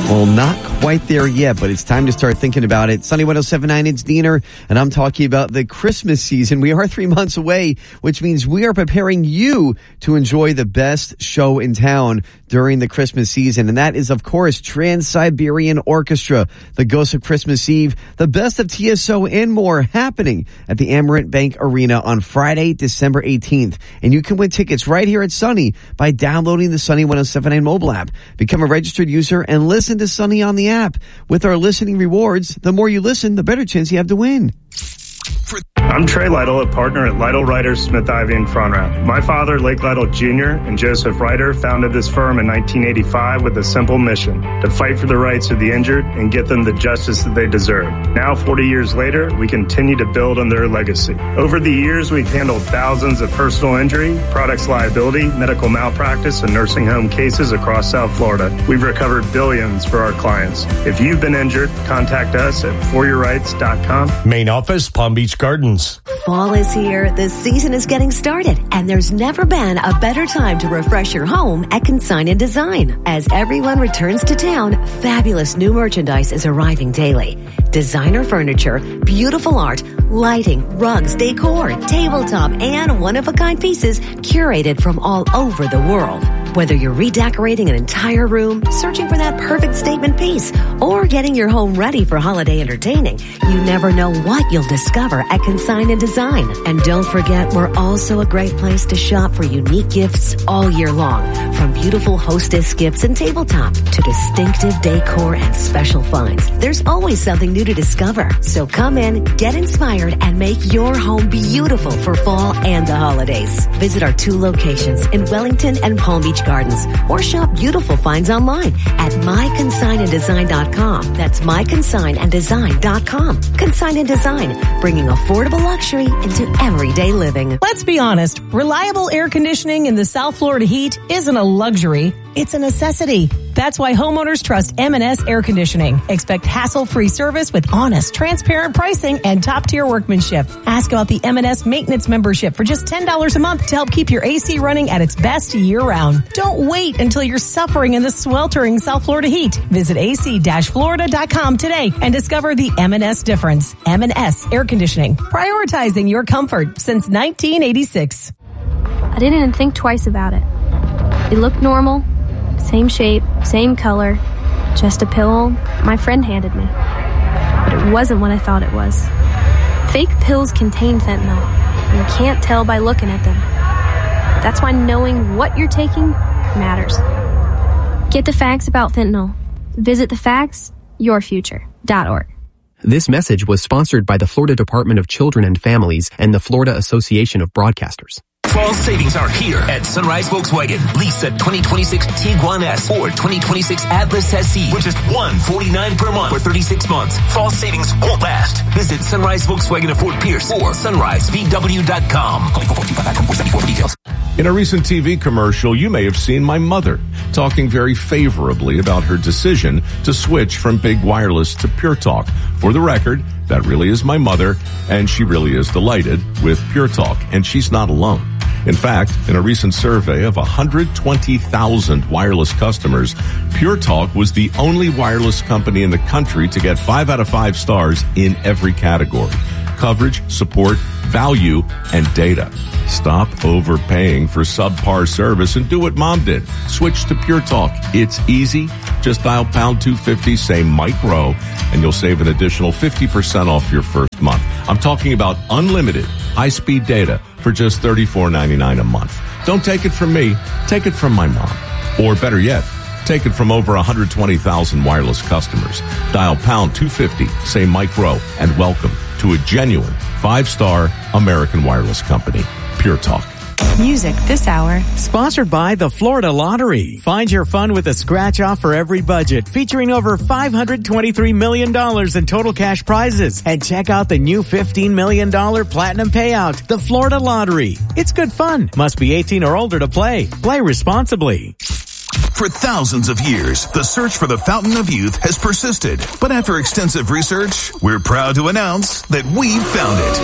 Well, not quite there yet, but it's time to start thinking about it. Sunny 107.9, it's Diener, and I'm talking about the Christmas season. We are 3 months away, which means we are preparing you to enjoy the best show in town during the Christmas season. And that is, of course, Trans-Siberian Orchestra, the Ghost of Christmas Eve, the best of TSO and more happening at the Amerant Bank Arena on Friday, December 18th. And you can win tickets right here at Sunny by downloading the Sunny 107.9 mobile app. Become a registered user and listen to Sunny on the app. With our listening rewards, the more you listen, the better chance you have to win. I'm Trey Lytle, a partner at Lytle Ryder, Smith Ivy, and Fronrath. My father, Lake Lytle Jr., and Joseph Ryder founded this firm in 1985 with a simple mission: to fight for the rights of the injured and get them the justice that they deserve. Now, 40 years later, we continue to build on their legacy. Over the years, we've handled thousands of personal injury, products liability, medical malpractice, and nursing home cases across South Florida. We've recovered billions for our clients. If you've been injured, contact us at foryourrights.com. Main office, Palm Beach Gardens. Fall is here, the season is getting started, and there's never been a better time to refresh your home at Consign & Design. As everyone returns to town, fabulous new merchandise is arriving daily. Designer furniture, beautiful art, lighting, rugs, decor, tabletop, and one-of-a-kind pieces curated from all over the world. Whether you're redecorating an entire room, searching for that perfect statement piece, or getting your home ready for holiday entertaining, you never know what you'll discover at Consign & Design. And don't forget, we're also a great place to shop for unique gifts all year long. From beautiful hostess gifts and tabletop to distinctive decor and special finds, there's always something new to discover. So come in, get inspired, and make your home beautiful for fall and the holidays. Visit our 2 locations in Wellington and Palm Beach Gardens, or shop beautiful finds online at myconsignanddesign.com. That's myconsignanddesign.com. Consign & Design, bringing affordable luxury into everyday living. Let's be honest, reliable air conditioning in the South Florida heat isn't a luxury, it's a necessity. That's why homeowners trust M&S Air Conditioning. Expect hassle-free service with honest, transparent pricing and top-tier workmanship. Ask about the M&S Maintenance Membership for just $10 a month to help keep your AC running at its best year-round. Don't wait until you're suffering in the sweltering South Florida heat. Visit ac-florida.com today and discover the M&S difference. M&S Air Conditioning, prioritizing your comfort since 1986. I didn't even think twice about it. It looked normal. Same shape, same color, just a pill my friend handed me. But it wasn't what I thought it was. Fake pills contain fentanyl, and you can't tell by looking at them. That's why knowing what you're taking matters. Get the facts about fentanyl. Visit thefactsyourfuture.org. This message was sponsored by the Florida Department of Children and Families and the Florida Association of Broadcasters. Fall savings are here at Sunrise Volkswagen. Lease a 2026 Tiguan S or 2026 Atlas SE with just $149 per month for 36 months. Fall savings won't last. Visit Sunrise Volkswagen of Fort Pierce or sunrisevw.com. Calling for 425 for details. In a recent TV commercial, you may have seen my mother talking very favorably about her decision to switch from Big Wireless to Pure Talk. For the record, that really is my mother, and she really is delighted with Pure Talk, and she's not alone. In fact, in a recent survey of 120,000 wireless customers, Pure Talk was the only wireless company in the country to get 5 out of 5 stars in every category: coverage, support, value, and data. Stop overpaying for subpar service and do what Mom did. Switch to Pure Talk. It's easy. Just dial pound 250, say micro, and you'll save an additional 50% off your first month. I'm talking about unlimited high-speed data for just $34.99 a month. Don't take it from me. Take it from my mom. Or better yet, take it from over 120,000 wireless customers. Dial pound 250, say micro, and welcome to a genuine 5-star American wireless company. Pure Talk. Music this hour sponsored by the Florida Lottery. Find your fun with a scratch off for every budget, featuring over $523 million in total cash prizes. And check out the new $15 million platinum payout, the Florida Lottery. It's good fun. Must be 18 or older to play. Play responsibly. For thousands of years, the search for the Fountain of Youth has persisted. But after extensive research, we're proud to announce that we've found it.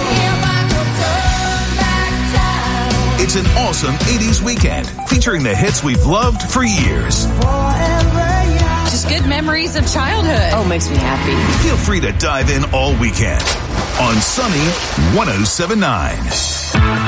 It's an awesome 80s weekend featuring the hits we've loved for years. just good memories of childhood. Oh, makes me happy. Feel free to dive in all weekend on Sunny 107.9.